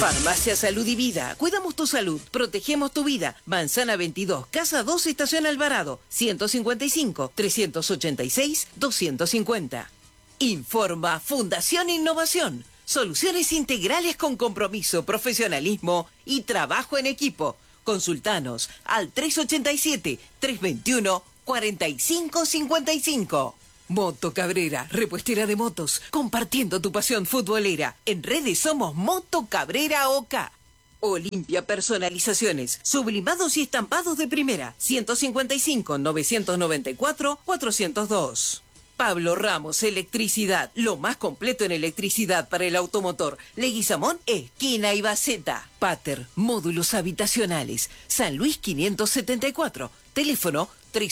Farmacia Salud y Vida. Cuidamos tu salud, protegemos tu vida. Manzana 22, Casa 2, Estación Alvarado. 155-386-250. Informa Fundación Innovación. Soluciones integrales con compromiso, profesionalismo y trabajo en equipo. Consultanos al 387-321-4555. Moto Cabrera, repuestera de motos, compartiendo tu pasión futbolera. En redes somos Moto Cabrera OK. Olimpia Personalizaciones, sublimados y estampados de primera. 155-994-402. Pablo Ramos Electricidad, lo más completo en electricidad para el automotor. Leguizamón, esquina Ibaceta. Pater, módulos habitacionales. San Luis 574. Teléfono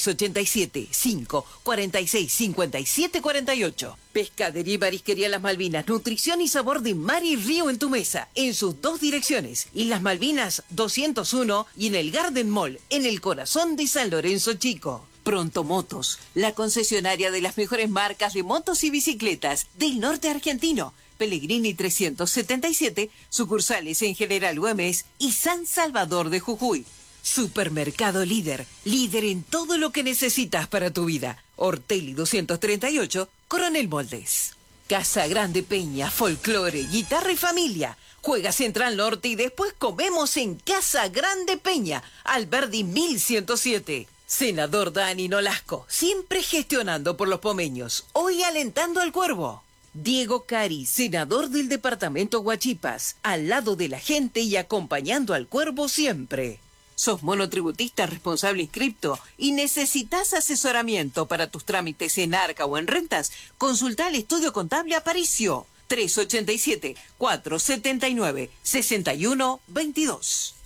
387-546-5748. Pescadería y Marisquería Las Malvinas. Nutrición y sabor de mar y río en tu mesa. En sus dos direcciones. Islas Malvinas 201 y en el Garden Mall, en el corazón de San Lorenzo Chico. Pronto Motos, la concesionaria de las mejores marcas de motos y bicicletas del norte argentino. Pellegrini 377, sucursales en General Güemes y San Salvador de Jujuy. Supermercado Líder, líder en todo lo que necesitas para tu vida. Ortelli 238, Coronel Moldes. Casa Grande Peña, folclore, guitarra y familia. Juega Central Norte y después comemos en Casa Grande Peña, Alberdi 1107. Senador Dani Nolasco, siempre gestionando por los pomeños, hoy alentando al Cuervo. Diego Cari, senador del departamento Huachipas, al lado de la gente y acompañando al Cuervo siempre. ¿Sos monotributista responsable inscripto y necesitas asesoramiento para tus trámites en Arca o en rentas? Consulta al Estudio Contable Aparicio, 387-479-6122.